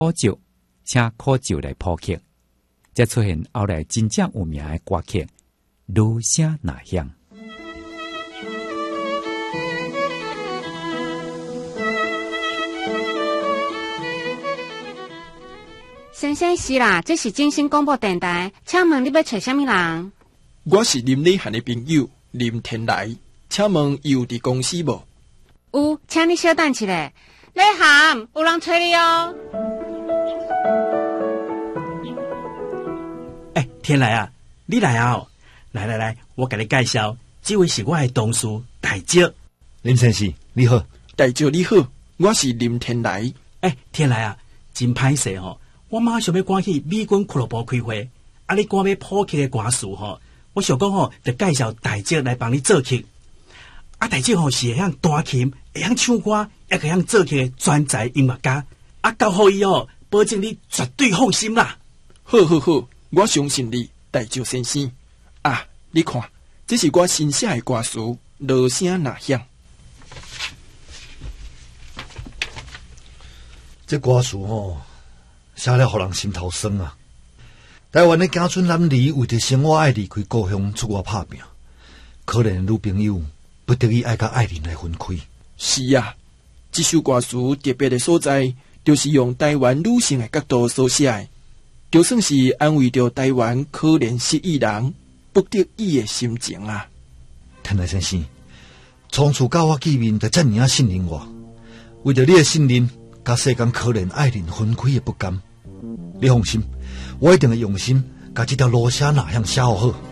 苦酒，请苦酒来谱曲，才出现后来真正有名的歌曲《女声哪响》。 先生是啦，这是正声广播电台，请问你要找什么人？ 我是林礼汉的朋友林天来，请问有伫公司无？ 有，请你稍等一下。礼汉，有人找你哦。 天来啊，你来啊、哦！来，我给你介绍，这位是我的同事大姐。 林先生，你好。 大姐你好，我是林天来。 天来啊，真歹势吼！我马上要赶去美军俱乐部开会，你赶要谱曲的歌词吼，我想讲吼，就介绍大姐来帮你做曲。大姐吼是会晓弹琴，会晓唱歌，也会晓做曲的专才音乐家。交互伊哦，保证你绝对放心啦。 好，我相信你，大姐先生。你看，这是我新写的歌词《女声哪响》。 这歌词写了让人心头酸啊！台湾的家村男儿为着生活爱离开故乡出外打拼，可怜的女朋友不得已爱甲爱人来分开。 是啊，这首歌词特别的所在，就是用台湾女性的角度所写的，就算是安慰着台湾可怜失意人不得已的心情啊。 天来先生，从此到我见面就这么信任我，为着你的信任，甲世间可怜爱人分开的不甘。你放心，我一定会用心，甲这条路写哪样写好。